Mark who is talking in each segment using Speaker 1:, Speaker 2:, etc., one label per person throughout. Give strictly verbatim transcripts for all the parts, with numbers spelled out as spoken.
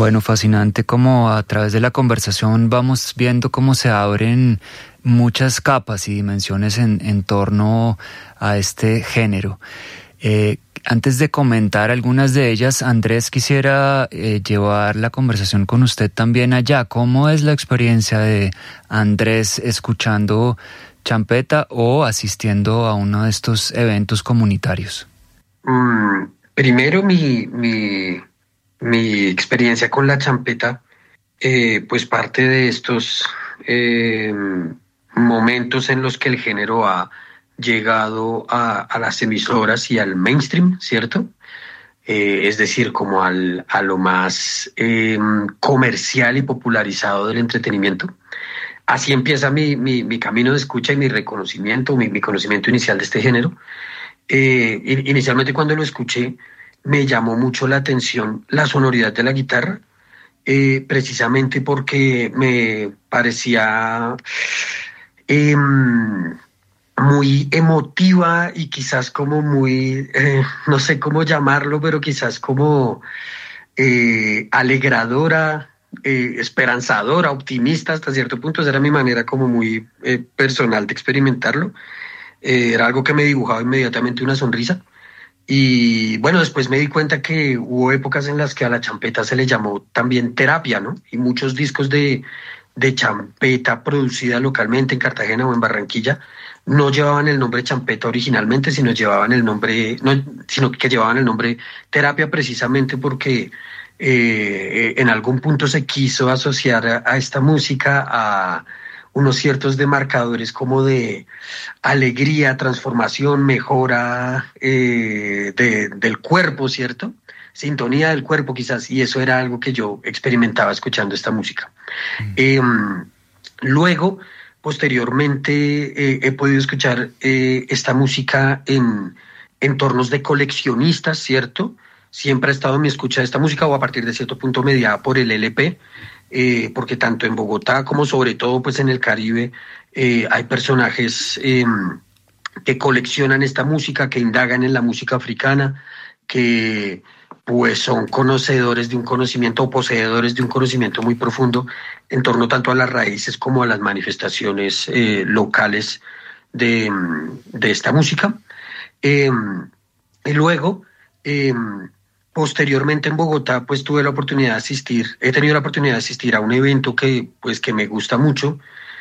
Speaker 1: Bueno, fascinante como a través de la conversación vamos viendo cómo se abren muchas capas y dimensiones en, en torno a este género. Eh, antes de comentar algunas de ellas, Andrés, quisiera eh, llevar la conversación con usted también allá. ¿Cómo es la experiencia de Andrés escuchando champeta o asistiendo a uno de estos eventos comunitarios?
Speaker 2: Mm, primero, mi, mi, mi experiencia con la champeta, eh, pues parte de estos eh, momentos en los que el género ha llegado a, a las emisoras y al mainstream, ¿cierto? Eh, es decir, como al, a lo más eh, comercial y popularizado del entretenimiento. Así empieza mi, mi, mi camino de escucha y mi reconocimiento, mi, mi conocimiento inicial de este género. Eh, inicialmente cuando lo escuché me llamó mucho la atención la sonoridad de la guitarra, eh, precisamente porque me parecía eh, muy emotiva y quizás como muy, eh, no sé cómo llamarlo, pero quizás como eh, alegradora, eh, esperanzadora, optimista hasta cierto punto. Esa era mi manera como muy eh, personal de experimentarlo. Eh, era algo que me dibujaba inmediatamente una sonrisa. Y bueno, después me di cuenta que hubo épocas en las que a la champeta se le llamó también terapia, ¿no? Y muchos discos de, de champeta producida localmente en Cartagena o en Barranquilla no llevaban el nombre champeta originalmente, sino llevaban el nombre, no, sino que llevaban el nombre terapia, precisamente porque eh, en algún punto se quiso asociar a, a esta música a unos ciertos demarcadores como de alegría, transformación, mejora eh, de, del cuerpo, ¿cierto? Sintonía del cuerpo quizás, y eso era algo que yo experimentaba escuchando esta música. Mm. Eh, luego, posteriormente, eh, he podido escuchar eh, esta música en entornos de coleccionistas, ¿cierto? Siempre ha estado en mi escucha de esta música, o a partir de cierto punto mediada por el L P, eh, porque tanto en Bogotá como sobre todo pues en el Caribe eh, hay personajes eh, que coleccionan esta música, que indagan en la música africana, que pues son conocedores de un conocimiento o poseedores de un conocimiento muy profundo en torno tanto a las raíces como a las manifestaciones eh, locales de, de esta música. Eh, y luego, eh, posteriormente en Bogotá, pues tuve la oportunidad de asistir, he tenido la oportunidad de asistir a un evento que, pues, que me gusta mucho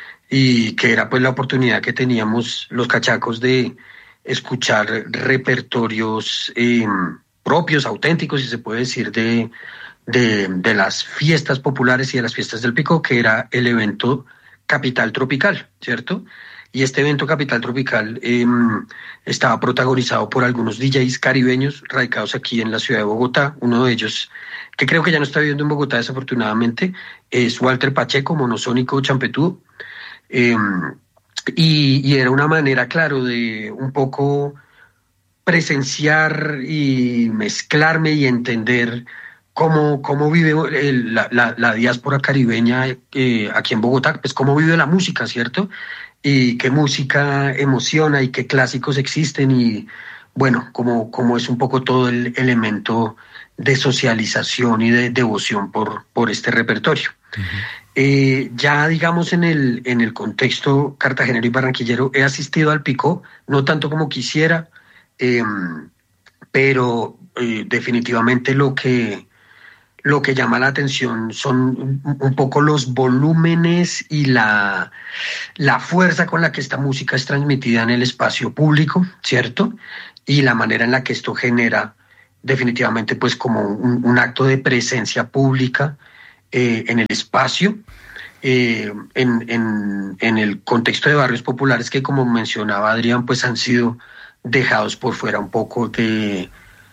Speaker 2: y que era pues la oportunidad que teníamos los cachacos de escuchar repertorios eh, propios, auténticos, si se puede decir, de, de, de las fiestas populares y de las fiestas del Pico, que era el evento Capital Tropical, ¿cierto? Y este evento Capital Tropical eh, estaba protagonizado por algunos D Js caribeños radicados aquí en la ciudad de Bogotá. Uno de ellos, que creo que ya no está viviendo en Bogotá desafortunadamente, es Walter Pacheco, monosónico champetudo. Eh, y, y era una manera, claro, de un poco presenciar y mezclarme y entender cómo, cómo vive el, la, la, la diáspora caribeña eh, aquí en Bogotá, pues cómo vive la música, ¿cierto? Y qué música emociona y qué clásicos existen y bueno, como, como es un poco todo el elemento de socialización y de devoción por, por este repertorio. Uh-huh. Eh, ya digamos en el, en el contexto cartagenero y barranquillero he asistido al Picó, no tanto como quisiera, eh, pero eh, definitivamente lo que Lo que llama la atención son un poco los volúmenes y la, la fuerza con la que esta música es transmitida en el espacio público, ¿cierto? Y la manera en la que esto genera definitivamente pues como un, un acto de presencia pública eh, en el espacio, eh, en, en, en el contexto de barrios populares que, como mencionaba Adrián, pues han sido dejados por fuera un poco de...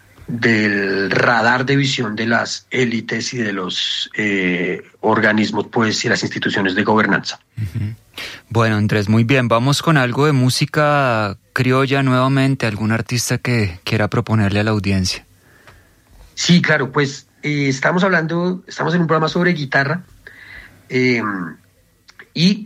Speaker 2: del radar de visión de las élites y de los eh, organismos pues y las instituciones de gobernanza.
Speaker 1: Uh-huh. Bueno, Andrés, muy bien. Vamos con algo de música criolla nuevamente, algún artista que quiera proponerle a la audiencia.
Speaker 2: Sí, claro, pues eh, estamos hablando, estamos en un programa sobre guitarra eh, y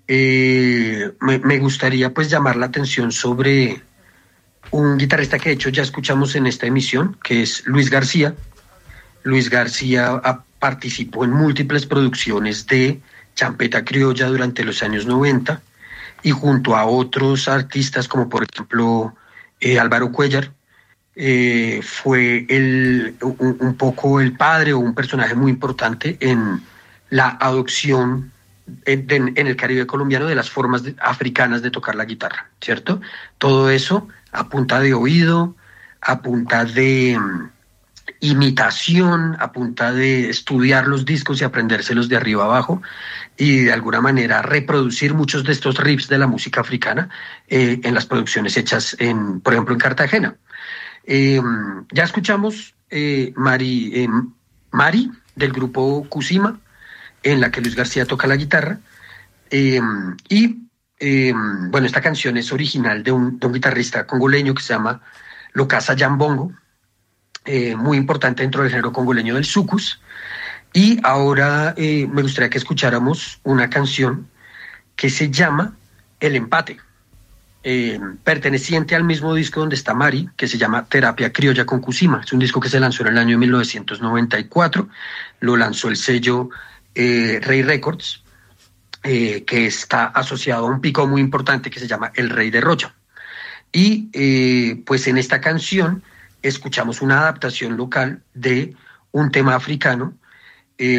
Speaker 2: eh, me, me gustaría pues llamar la atención sobre un guitarrista que de hecho ya escuchamos en esta emisión, que es Luis García. Luis García ha participó en múltiples producciones de champeta criolla durante los años noventa y junto a otros artistas como por ejemplo eh, Álvaro Cuéllar, eh, fue el, un, un poco el padre o un personaje muy importante en la adopción en, en, en el Caribe colombiano de las formas de, africanas de tocar la guitarra, ¿cierto? Todo eso a punta de oído, a punta de um, imitación, a punta de estudiar los discos y aprendérselos de arriba abajo y de alguna manera reproducir muchos de estos riffs de la música africana eh, en las producciones hechas, en, por ejemplo, en Cartagena. Eh, ya escuchamos eh, Mari, eh, Mari del grupo Cusima, en la que Luis García toca la guitarra, eh, y eh, bueno, esta canción es original de un, de un guitarrista congoleño que se llama Lokasa Jambongo, eh, muy importante dentro del género congoleño del soukous. Y ahora eh, me gustaría que escucháramos una canción que se llama El Empate, eh, perteneciente al mismo disco donde está Mari, que se llama Terapia Criolla con Cusima. Es un disco que se lanzó en el año mil novecientos noventa y cuatro, lo lanzó el sello Eh, Rey Records, eh, que está asociado a un pico muy importante que se llama El Rey de Rocha. Y eh, pues en esta canción escuchamos una adaptación local de un tema africano, eh,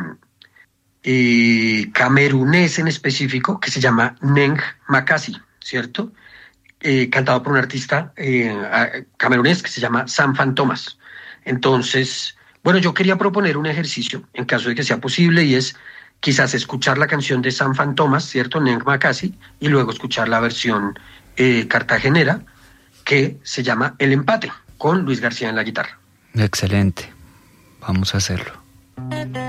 Speaker 2: eh, camerunés en específico, que se llama Neng Makasi, ¿cierto? Eh, cantado por un artista eh, camerunés que se llama Sam Fan Thomas. Entonces, bueno, yo quería proponer un ejercicio, en caso de que sea posible, y es quizás escuchar la canción de Sam Fan Thomas, ¿cierto? Neng Makasi, y luego escuchar la versión eh, cartagenera, que se llama El Empate, con Luis García en la guitarra.
Speaker 1: Excelente. Vamos a hacerlo.